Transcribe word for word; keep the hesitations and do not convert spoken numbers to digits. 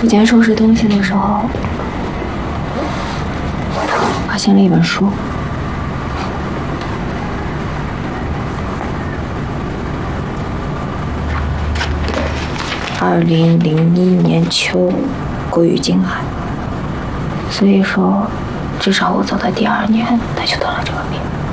之前收拾东西的时候，发现了一本书。二零零一年秋，归于静海。所以说，至少我走的第二年，他就得了这个病。